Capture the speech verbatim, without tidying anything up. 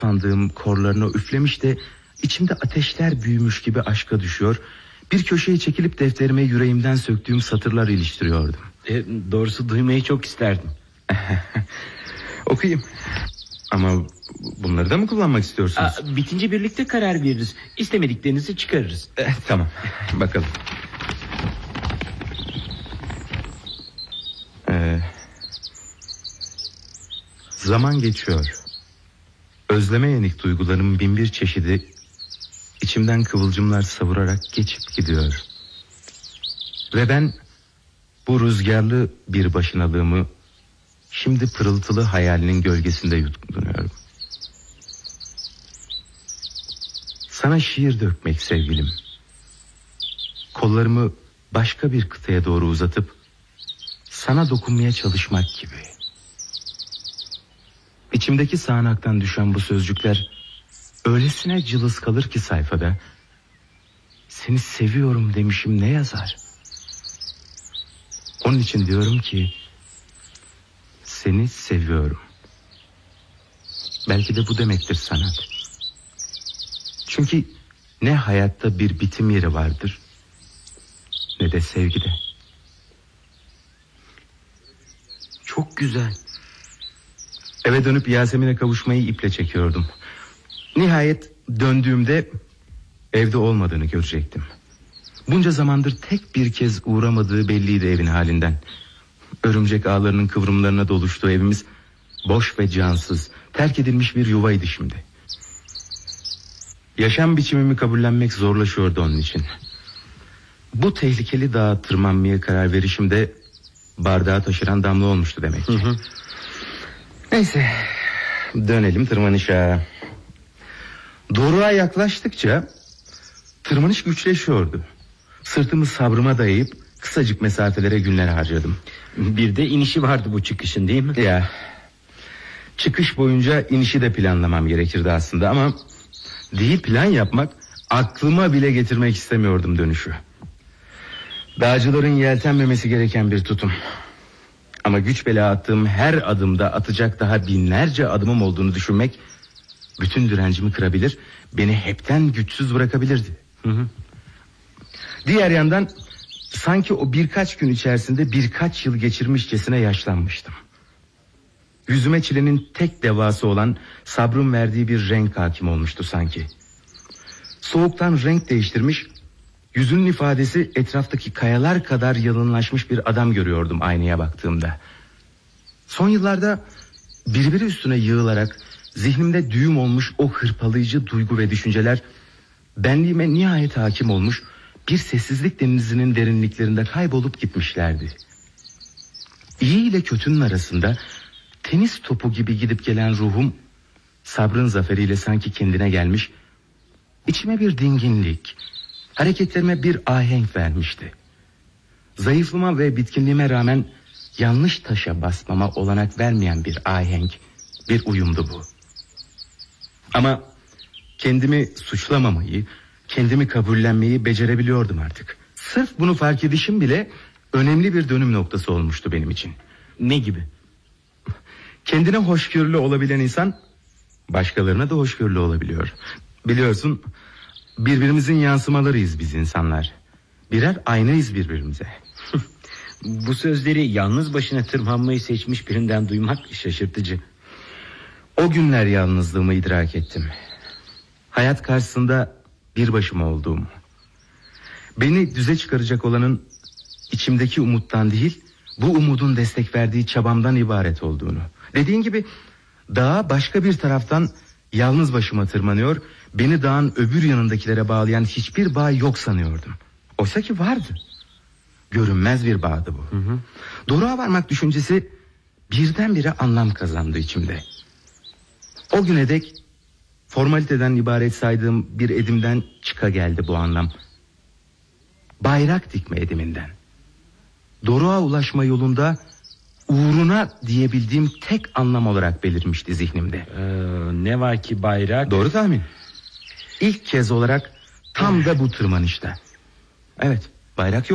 sandığım korlarına üflemiş de içimde ateşler büyümüş gibi aşka düşüyor. Bir köşeye çekilip defterime yüreğimden söktüğüm satırlar iliştiriyordum. E, doğrusu duymayı çok isterdim. Okuyayım. Ama bunları da mı kullanmak istiyorsunuz? Aa, bitince birlikte karar veririz. İstemediklerinizi çıkarırız. E, tamam, bakalım. Ee, zaman geçiyor. Özleme yenik duygularım bin bir çeşidi içimden kıvılcımlar savurarak geçip gidiyor. Ve ben bu rüzgarlı bir başınalığımı şimdi pırıltılı hayalinin gölgesinde yutkunuyorum. Sana şiir dökmek sevgilim. Kollarımı başka bir kıtaya doğru uzatıp sana dokunmaya çalışmak gibi. İçimdeki sağanaktan düşen bu sözcükler öylesine cılız kalır ki sayfada. Seni seviyorum demişim ne yazar? Onun için diyorum ki seni seviyorum. Belki de bu demektir sanat. Çünkü ne hayatta bir bitim yeri vardır, ne de sevgide. Çok güzel. Eve dönüp Yasemin'e kavuşmayı iple çekiyordum. Nihayet döndüğümde evde olmadığını görecektim. Bunca zamandır tek bir kez uğramadığı belliydi evin halinden. Örümcek ağlarının kıvrımlarına doluştuğu evimiz boş ve cansız, terk edilmiş bir yuvaydı şimdi. Yaşam biçimimi kabullenmek zorlaşıyordu onun için. Bu tehlikeli dağa tırmanmaya karar verişimde bardağı taşıran damla olmuştu demek ki. Hı hı. Neyse, dönelim tırmanışa. Doruğa yaklaştıkça tırmanış güçleşiyordu. Sırtımı sabrıma dayayıp kısacık mesafelere günler harcadım. Bir de inişi vardı bu çıkışın, değil mi? Ya, çıkış boyunca inişi de planlamam gerekirdi aslında ama değil plan yapmak, aklıma bile getirmek istemiyordum dönüşü. Dağcıların yeltenmemesi gereken bir tutum. Ama güç bela attığım her adımda atacak daha binlerce adımım olduğunu düşünmek bütün direncimi kırabilir, beni hepten güçsüz bırakabilirdi. Hı hı. Diğer yandan sanki o birkaç gün içerisinde birkaç yıl geçirmişçesine yaşlanmıştım. Yüzüme çilenin tek devası olan sabrın verdiği bir renk hakim olmuştu sanki. Soğuktan renk değiştirmiş, yüzünün ifadesi etraftaki kayalar kadar yalınlaşmış bir adam görüyordum aynaya baktığımda. Son yıllarda birbiri üstüne yığılarak zihnimde düğüm olmuş o hırpalayıcı duygu ve düşünceler benliğime nihayet hakim olmuş, bir sessizlik denizinin derinliklerinde kaybolup gitmişlerdi. İyi ile kötünün arasında tenis topu gibi gidip gelen ruhum sabrın zaferiyle sanki kendine gelmiş, içime bir dinginlik, hareketlerime bir ahenk vermişti. Zayıflığıma ve bitkinliğime rağmen yanlış taşa basmama olanak vermeyen bir ahenk, bir uyumdu bu. Ama kendimi suçlamamayı, kendimi kabullenmeyi becerebiliyordum artık. Sırf bunu fark edişim bile önemli bir dönüm noktası olmuştu benim için. Ne gibi? Kendine hoşgörülü olabilen insan başkalarına da hoşgörülü olabiliyor. Biliyorsun, birbirimizin yansımalarıyız biz insanlar. Birer aynayız birbirimize. Bu sözleri yalnız başına tırmanmayı seçmiş birinden duymak şaşırtıcı. O günler yalnızlığımı idrak ettim. Hayat karşısında bir başıma olduğumu. Beni düze çıkaracak olanın içimdeki umuttan değil, bu umudun destek verdiği çabamdan ibaret olduğunu. Dediğin gibi dağa başka bir taraftan yalnız başıma tırmanıyor, beni dağın öbür yanındakilere bağlayan hiçbir bağ yok sanıyordum. Oysa ki vardı. Görünmez bir bağdı bu. Hı hı. Doruğa varmak düşüncesi birdenbire anlam kazandı içimde. O güne dek formaliteden ibaret saydığım bir edimden çıka geldi bu anlam. Bayrak dikme ediminden. Doruğa ulaşma yolunda uğruna diyebildiğim tek anlam olarak belirmişti zihnimde. Ee, ne var ki bayrak? Doğru tahmin. İlk kez olarak tam da bu tırmanışta. Evet, bayrak yok.